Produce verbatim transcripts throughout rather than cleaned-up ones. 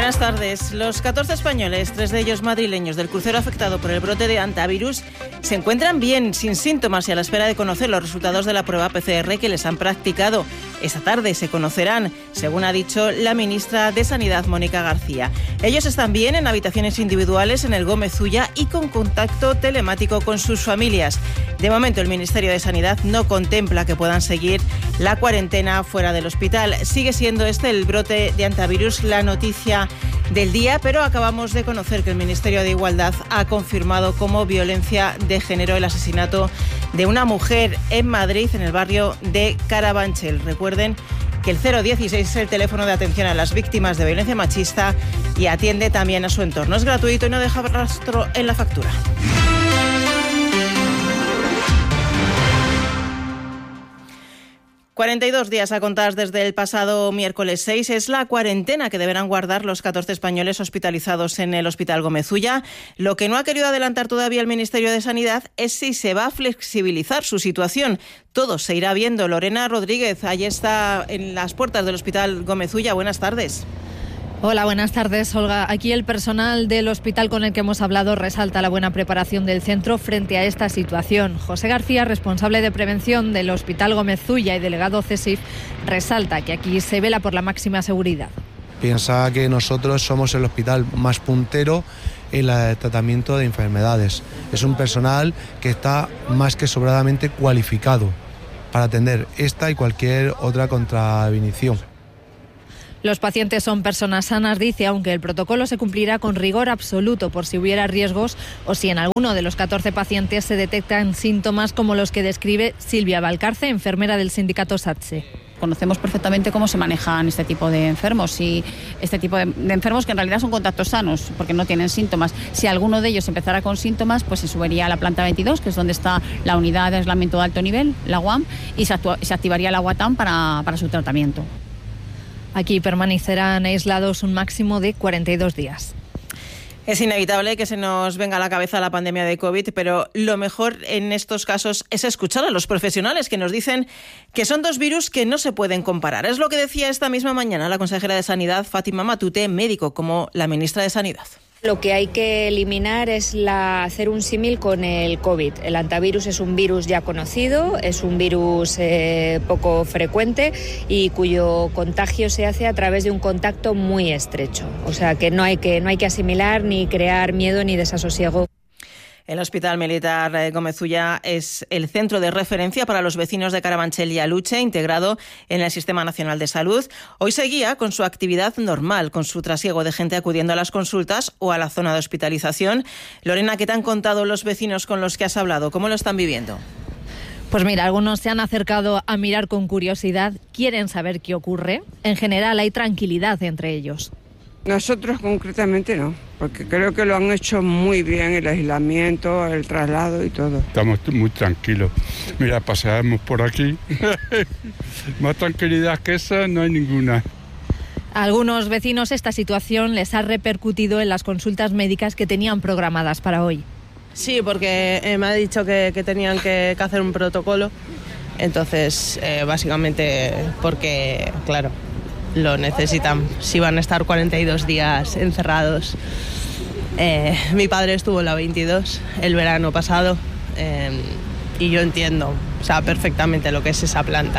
Buenas tardes. Los catorce españoles, tres de ellos madrileños, del crucero afectado por el brote de hantavirus, se encuentran bien, sin síntomas y a la espera de conocer los resultados de la prueba P C R que les han practicado. Esta tarde se conocerán, según ha dicho la ministra de Sanidad, Mónica García. Ellos están bien en habitaciones individuales en el Gómez Ulla y con contacto telemático con sus familias. De momento, el Ministerio de Sanidad no contempla que puedan seguir la cuarentena fuera del hospital. Sigue siendo este el brote de hantavirus la noticia del día, pero acabamos de conocer que el Ministerio de Igualdad ha confirmado como violencia de género el asesinato de una mujer en Madrid, en el barrio de Carabanchel. Recuerden que el cero dieciséis es el teléfono de atención a las víctimas de violencia machista y atiende también a su entorno. Es gratuito y no deja rastro en la factura. cuarenta y dos días a contar desde el pasado miércoles seis es la cuarentena que deberán guardar los catorce españoles hospitalizados en el Hospital Gómez Ulla. Lo que no ha querido adelantar todavía el Ministerio de Sanidad es si se va a flexibilizar su situación. Todo se irá viendo. Lorena Rodríguez, allí está en las puertas del Hospital Gómez Ulla. Buenas tardes. Hola, buenas tardes, Olga. Aquí el personal del hospital con el que hemos hablado resalta la buena preparación del centro frente a esta situación. José García, responsable de prevención del Hospital Gómez Ulla y delegado C E S I F, resalta que aquí se vela por la máxima seguridad. Piensa que nosotros somos el hospital más puntero en el tratamiento de enfermedades. Es un personal que está más que sobradamente cualificado para atender esta y cualquier otra contravinición. Los pacientes son personas sanas, dice, aunque el protocolo se cumplirá con rigor absoluto por si hubiera riesgos o si en alguno de los catorce pacientes se detectan síntomas como los que describe Silvia Valcarce, enfermera del sindicato SATSE. Conocemos perfectamente cómo se manejan este tipo de enfermos y este tipo de, de enfermos que en realidad son contactos sanos porque no tienen síntomas. Si alguno de ellos empezara con síntomas, pues se subiría a la planta veintidós, que es donde está la unidad de aislamiento de alto nivel, la U A M, y se, actua, se activaría la UATAM para, para su tratamiento. Aquí permanecerán aislados un máximo de cuarenta y dos días. Es inevitable que se nos venga a la cabeza la pandemia de COVID, pero lo mejor en estos casos es escuchar a los profesionales que nos dicen que son dos virus que no se pueden comparar. Es lo que decía esta misma mañana la consejera de Sanidad, Fátima Matute, médico como la ministra de Sanidad. Lo que hay que eliminar es la, hacer un símil con el COVID. El hantavirus es un virus ya conocido, es un virus eh, poco frecuente y cuyo contagio se hace a través de un contacto muy estrecho. O sea que no hay que, no hay que asimilar ni crear miedo ni desasosiego. El Hospital Militar Gómez Ulla es el centro de referencia para los vecinos de Carabanchel y Aluche, integrado en el Sistema Nacional de Salud. Hoy seguía con su actividad normal, con su trasiego de gente acudiendo a las consultas o a la zona de hospitalización. Lorena, ¿qué te han contado los vecinos con los que has hablado? ¿Cómo lo están viviendo? Pues mira, algunos se han acercado a mirar con curiosidad, quieren saber qué ocurre. En general hay tranquilidad entre ellos. Nosotros concretamente no, porque creo que lo han hecho muy bien, el aislamiento, el traslado y todo. Estamos muy tranquilos. Mira, paseamos por aquí. Más tranquilidad que esa no hay ninguna. A algunos vecinos esta situación les ha repercutido en las consultas médicas que tenían programadas para hoy. Sí, porque eh, me ha dicho que, que tenían que, que hacer un protocolo, entonces eh, básicamente porque, claro, lo necesitan. Si van a estar cuarenta y dos días encerrados. Eh, mi padre estuvo en la veintidós el verano pasado eh, y yo entiendo, o sea, perfectamente lo que es esa planta.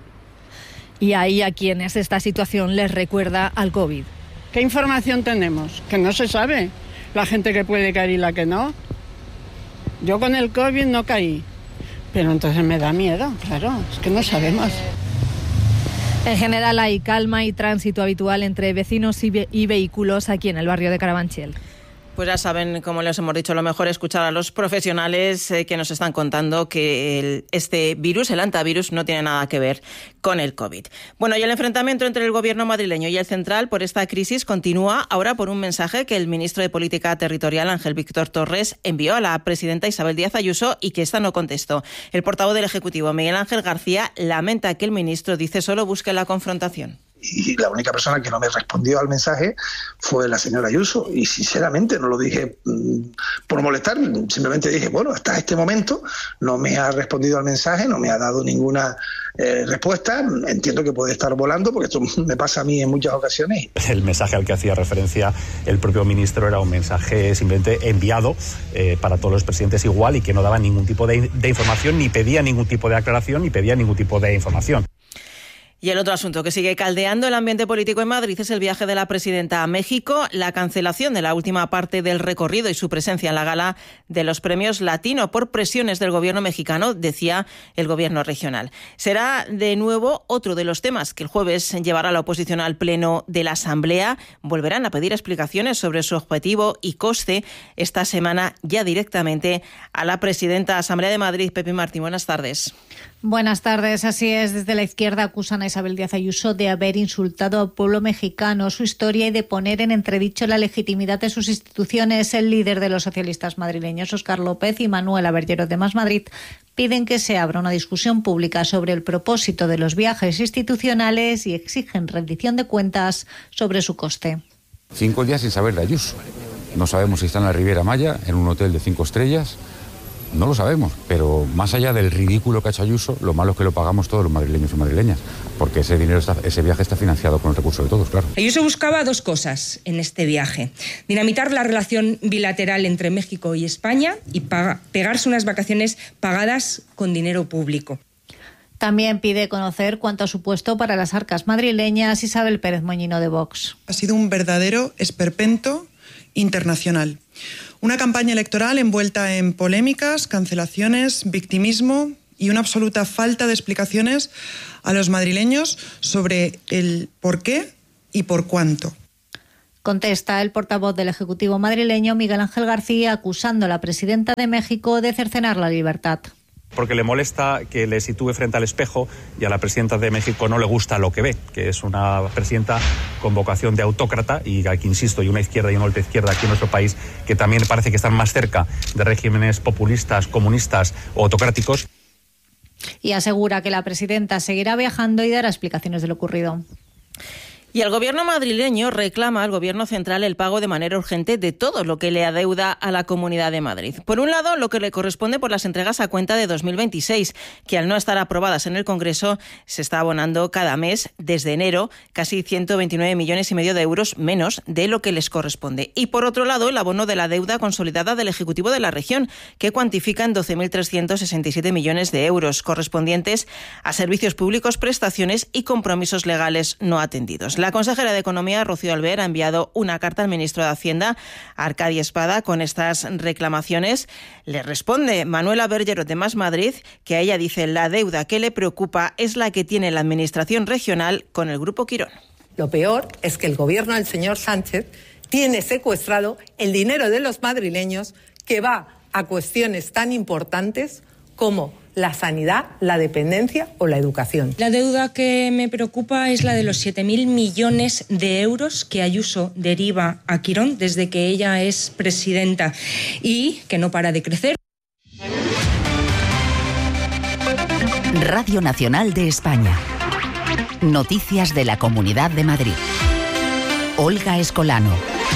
Y ahí a quienes esta situación les recuerda al COVID. ¿Qué información tenemos? Que no se sabe. La gente que puede caer y la que no. Yo con el COVID no caí, pero entonces me da miedo, claro, es que no sabemos. En general hay calma y tránsito habitual entre vecinos y, ve- y vehículos aquí en el barrio de Carabanchel. Pues ya saben, como les hemos dicho, lo mejor es escuchar a los profesionales eh, que nos están contando que el, este virus, el hantavirus, no tiene nada que ver con el COVID. Bueno, y el enfrentamiento entre el gobierno madrileño y el central por esta crisis continúa ahora por un mensaje que el ministro de Política Territorial, Ángel Víctor Torres, envió a la presidenta Isabel Díaz Ayuso y que esta no contestó. El portavoz del Ejecutivo, Miguel Ángel García, lamenta que el ministro, dice, solo busque la confrontación. y la única persona que no me respondió al mensaje fue la señora Ayuso, y sinceramente no lo dije mmm, por molestar, simplemente dije, bueno, hasta este momento no me ha respondido al mensaje, no me ha dado ninguna eh, respuesta, entiendo que puede estar volando, porque esto me pasa a mí en muchas ocasiones. El mensaje al que hacía referencia el propio ministro era un mensaje simplemente enviado eh, para todos los presidentes igual, y que no daba ningún tipo de, de información, ni pedía ningún tipo de aclaración, ni pedía ningún tipo de información. Y el otro asunto que sigue caldeando el ambiente político en Madrid es el viaje de la presidenta a México, la cancelación de la última parte del recorrido y su presencia en la gala de los premios Latino por presiones del gobierno mexicano, decía el gobierno regional. Será de nuevo otro de los temas que el jueves llevará la oposición al pleno de la Asamblea. Volverán a pedir explicaciones sobre su objetivo y coste esta semana ya directamente a la presidenta de la Asamblea de Madrid, Pepi Martín. Buenas tardes. Buenas tardes, así es. Desde la izquierda acusan a Isabel Díaz Ayuso de haber insultado al pueblo mexicano, su historia y de poner en entredicho la legitimidad de sus instituciones. El líder de los socialistas madrileños, Óscar López, y Manuel Aberllero de Más Madrid piden que se abra una discusión pública sobre el propósito de los viajes institucionales y exigen rendición de cuentas sobre su coste. Cinco días sin saber de Ayuso. No sabemos si está en la Riviera Maya, en un hotel de cinco estrellas. No lo sabemos, pero más allá del ridículo que ha hecho Ayuso, lo malo es que lo pagamos todos los madrileños y madrileñas, porque ese dinero, está, ese viaje está financiado con el recurso de todos, claro. Ayuso buscaba dos cosas en este viaje: dinamitar la relación bilateral entre México y España y paga, pegarse unas vacaciones pagadas con dinero público. También pide conocer cuánto ha supuesto para las arcas madrileñas Isabel Pérez Moñino de Vox. Ha sido un verdadero esperpento internacional. Una campaña electoral envuelta en polémicas, cancelaciones, victimismo y una absoluta falta de explicaciones a los madrileños sobre el por qué y por cuánto. Contesta el portavoz del Ejecutivo madrileño, Miguel Ángel García, acusando a la presidenta de México de cercenar la libertad. Porque le molesta que le sitúe frente al espejo, y a la presidenta de México no le gusta lo que ve, que es una presidenta con vocación de autócrata, y aquí insisto, y una izquierda y una ultraizquierda aquí en nuestro país que también parece que están más cerca de regímenes populistas, comunistas o autocráticos. Y asegura que la presidenta seguirá viajando y dará explicaciones de lo ocurrido. Y el gobierno madrileño reclama al gobierno central el pago de manera urgente de todo lo que le adeuda a la Comunidad de Madrid. Por un lado, lo que le corresponde por las entregas a cuenta de dos mil veintiséis, que al no estar aprobadas en el Congreso se está abonando cada mes desde enero casi ciento veintinueve millones y medio de euros menos de lo que les corresponde. Y por otro lado, el abono de la deuda consolidada del Ejecutivo de la región, que cuantifica en doce mil trescientos sesenta y siete millones de euros, correspondientes a servicios públicos, prestaciones y compromisos legales no atendidos. La consejera de Economía, Rocío Alver, ha enviado una carta al ministro de Hacienda, Arcadio Espada, con estas reclamaciones. Le responde Manuel Aberllero de Más Madrid, que a ella dice la deuda que le preocupa es la que tiene la Administración regional con el Grupo Quirón. Lo peor es que el gobierno del señor Sánchez tiene secuestrado el dinero de los madrileños, que va a cuestiones tan importantes como la sanidad, la dependencia o la educación. La deuda que me preocupa es la de los siete mil millones de euros que Ayuso deriva a Quirón desde que ella es presidenta y que no para de crecer. Radio Nacional de España. Noticias de la Comunidad de Madrid. Olga Escolano.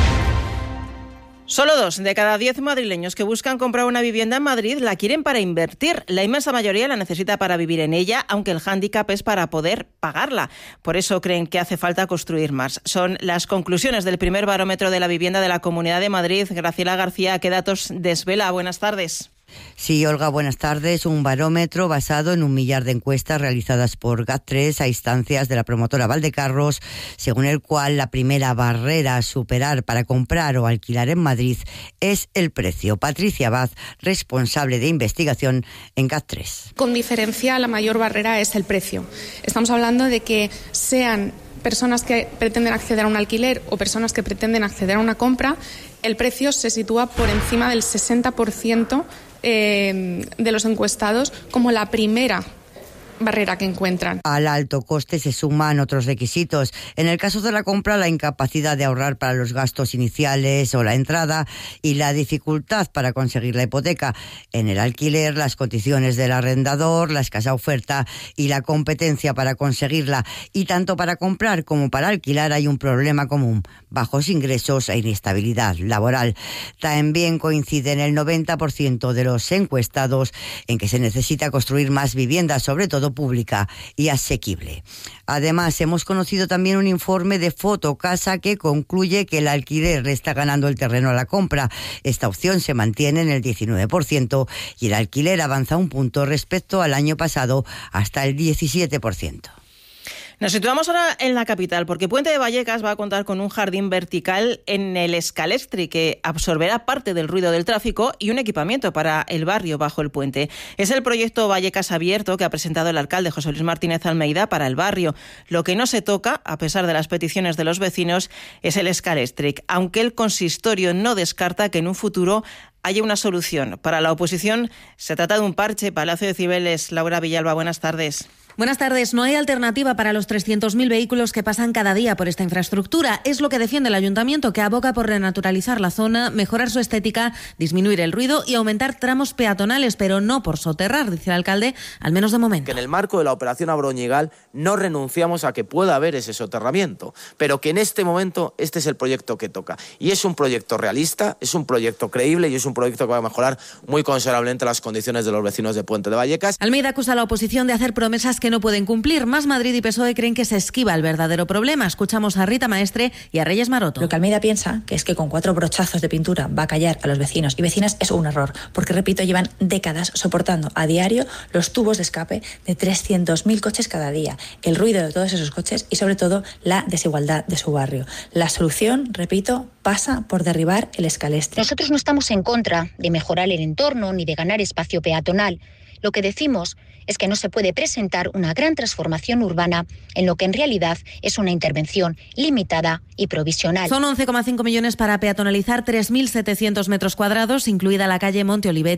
Solo dos de cada diez madrileños que buscan comprar una vivienda en Madrid la quieren para invertir. La inmensa mayoría la necesita para vivir en ella, aunque el hándicap es para poder pagarla. Por eso creen que hace falta construir más. Son las conclusiones del primer barómetro de la vivienda de la Comunidad de Madrid. Graciela García, ¿qué datos desvela? Buenas tardes. Sí, Olga, buenas tardes. Un barómetro basado en un millar de encuestas realizadas por GAT tres a instancias de la promotora Valdecarros, según el cual la primera barrera a superar para comprar o alquilar en Madrid es el precio. Patricia Abad, responsable de investigación en GAT tres. Con diferencia, la mayor barrera es el precio. Estamos hablando de que sean personas que pretenden acceder a un alquiler o personas que pretenden acceder a una compra, el precio se sitúa por encima del sesenta por ciento eh, de los encuestados como la primera barrera que encuentran. Al alto coste se suman otros requisitos. En el caso de la compra, la incapacidad de ahorrar para los gastos iniciales o la entrada y la dificultad para conseguir la hipoteca. En el alquiler, las condiciones del arrendador, la escasa oferta y la competencia para conseguirla. Y tanto para comprar como para alquilar hay un problema común: bajos ingresos e inestabilidad laboral. También coinciden el noventa por ciento de los encuestados en que se necesita construir más vivienda, sobre todo pública y asequible. Además, hemos conocido también un informe de Fotocasa que concluye que el alquiler le está ganando el terreno a la compra. Esta opción se mantiene en el diecinueve por ciento y el alquiler avanza un punto respecto al año pasado, hasta el diecisiete por ciento. Nos situamos ahora en la capital, porque Puente de Vallecas va a contar con un jardín vertical en el Scalestri que absorberá parte del ruido del tráfico y un equipamiento para el barrio bajo el puente. Es el proyecto Vallecas Abierto que ha presentado el alcalde José Luis Martínez Almeida para el barrio. Lo que no se toca, a pesar de las peticiones de los vecinos, es el Scalestri, aunque el consistorio no descarta que en un futuro haya una solución. Para la oposición se trata de un parche. Palacio de Cibeles, Laura Villalba, buenas tardes. Buenas tardes. No hay alternativa para los trescientos mil vehículos que pasan cada día por esta infraestructura. Es lo que defiende el ayuntamiento, que aboga por renaturalizar la zona, mejorar su estética, disminuir el ruido y aumentar tramos peatonales, pero no por soterrar, dice el alcalde, al menos de momento. Que en el marco de la operación Abroñigal no renunciamos a que pueda haber ese soterramiento, pero que en este momento este es el proyecto que toca. Y es un proyecto realista, es un proyecto creíble y es un proyecto que va a mejorar muy considerablemente las condiciones de los vecinos de Puente de Vallecas. Almeida acusa a la oposición de hacer promesas que no pueden cumplir. Más Madrid y P S O E creen que se esquiva el verdadero problema. Escuchamos a Rita Maestre y a Reyes Maroto. Lo que Almeida piensa que es que con cuatro brochazos de pintura va a callar a los vecinos y vecinas es un error, porque, repito, llevan décadas soportando a diario los tubos de escape de trescientos mil coches cada día, el ruido de todos esos coches y, sobre todo, la desigualdad de su barrio. La solución, repito, pasa por derribar el Scalestri. Nosotros no estamos en contra de mejorar el entorno ni de ganar espacio peatonal. Lo que decimos es que no se puede presentar una gran transformación urbana en lo que en realidad es una intervención limitada y provisional. Son once coma cinco millones para peatonalizar tres mil setecientos metros cuadrados, incluida la calle Monte Olivet